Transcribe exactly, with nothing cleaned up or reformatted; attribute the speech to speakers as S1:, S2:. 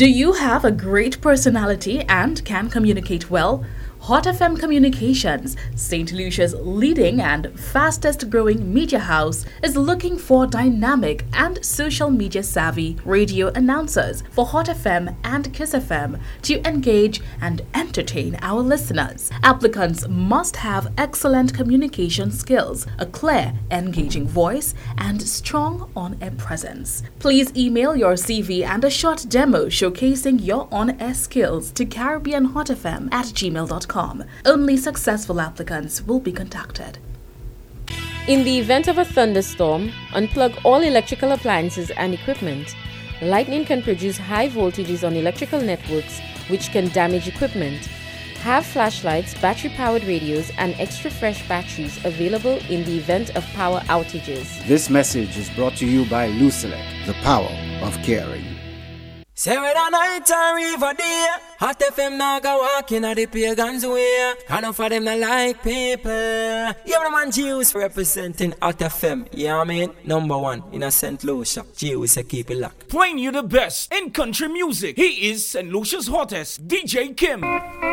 S1: Do you have a great personality and can communicate well? Hot F M Communications, Saint Lucia's leading and fastest growing media house, is looking for dynamic and social media savvy radio announcers for Hot F M and Kiss F M to engage and entertain our listeners. Applicants must have excellent communication skills, a clear, engaging voice, and strong on-air presence. Please email your C V and a short demo showcasing your on-air skills to caribbean hot f m at gmail dot com. Only successful applicants will be contacted.
S2: In the event of a thunderstorm, unplug all electrical appliances and equipment. Lightning can produce high voltages on electrical networks, which can damage equipment. Have flashlights, battery-powered radios, and extra fresh batteries available in the event of power outages.
S3: This message is brought to you by Lucelec, the power of caring.
S4: Say whether night or even day, Hot F M now go walking at the pagans way. Enough of them not like people. You have the man Jews representing Hot F M. You know what I mean? Number one in a Saint Lucia. Jews say keep it locked.
S5: Playing you the best in country music. He is Saint Lucia's hottest, D J Kim.